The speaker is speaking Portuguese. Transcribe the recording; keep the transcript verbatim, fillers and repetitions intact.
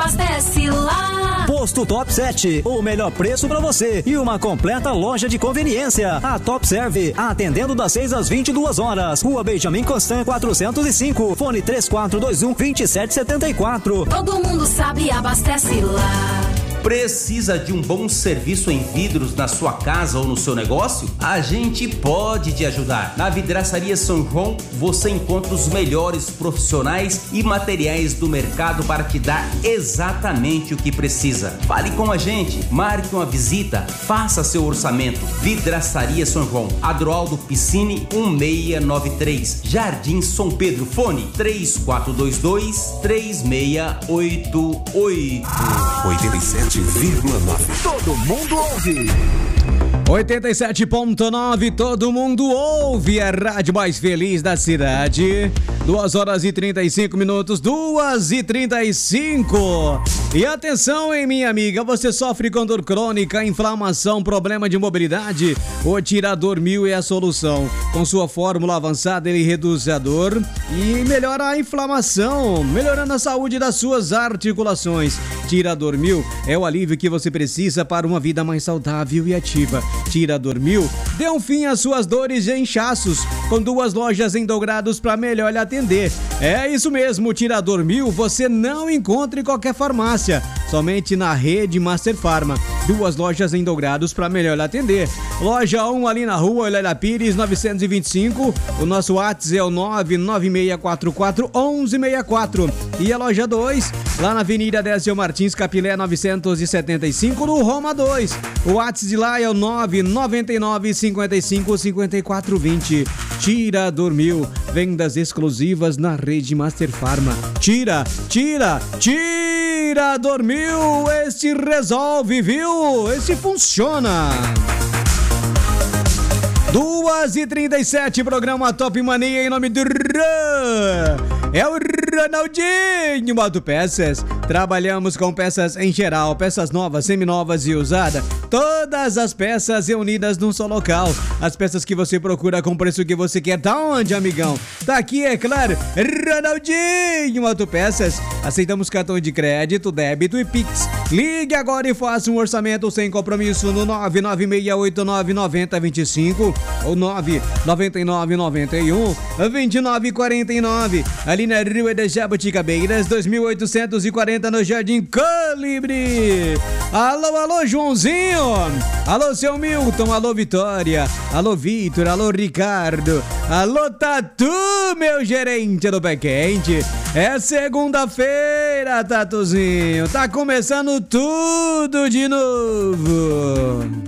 abastece lá. Posto Top Set, o melhor preço pra você e uma completa loja de conveniência. A Top Serve, atendendo das seis às vinte e duas horas. Rua Benjamin Constant quatrocentos e cinco. Fone três quatro dois um, dois sete sete quatro. Todo mundo sabe, abastece lá. Precisa de um bom serviço em vidros na sua casa ou no seu negócio? A gente pode te ajudar. Na Vidraçaria São João, você encontra os melhores profissionais e materiais do mercado para te dar exatamente o que precisa. Fale com a gente, marque uma visita, faça seu orçamento. Vidraçaria São João, Adroaldo Piscine um seis nove três, Jardim São Pedro. Fone três quatro dois dois, três seis oito oito. oitenta e sete vírgula nove. Todo mundo ouve. oitenta e sete ponto nove, todo mundo ouve a rádio mais feliz da cidade. duas horas e trinta e cinco minutos, duas e trinta e cinco. E atenção, hein, minha amiga, você sofre com dor crônica, inflamação, problema de mobilidade? O Tirador Mil é a solução. Com sua fórmula avançada, ele reduz a dor e melhora a inflamação, melhorando a saúde das suas articulações. Tirador Mil é o alívio que você precisa para uma vida mais saudável e ativa. Tirador Mil dê um fim às suas dores e inchaços, com duas lojas em Dourados para melhor lhe atender. É isso mesmo, Tirador Mil você não encontra em qualquer farmácia, somente na rede Master Farma. Duas lojas em Dourados para melhor lhe atender. Loja um ali na rua Eulélia Pires novecentos e vinte e cinco. O nosso WhatsApp é o nove nove seis quatro quatro, um um seis quatro. E a loja dois, lá na Avenida Décio Martins Capilé novecentos e setenta e cinco, no Roma dois. O WhatsApp de lá é o nove nove nove cinco cinco cinco quatro dois zero. Tirador Mil, vendas exclusivas na rede Master Farma. Tira, tira, Tirador Mil, este resolve, viu? Este funciona. duas e trinta e sete, programa Top Mania em nome do Rã. É o Ronaldinho Autopeças. Trabalhamos com peças em geral, peças novas, seminovas e usadas. Todas as peças reunidas num só local. As peças que você procura com o preço que você quer. Tá onde, amigão? Tá aqui, é claro. Ronaldinho Autopeças. Aceitamos cartão de crédito, débito e Pix. Ligue agora e faça um orçamento sem compromisso no nove nove seis oito nove nove zero dois cinco ou nove nove nove nove um dois nove quatro nove. Ali na Rua de Jabuticabeiras, dois mil oitocentos e quarenta, no Jardim Colibre. Alô, alô, Joãozinho. Alô, seu Milton. Alô, Vitória. Alô, Vitor. Alô, Ricardo. Alô, Tatu, meu gerente do Pé Quente. É segunda-feira, Tatuzinho. Tá começando tudo de novo.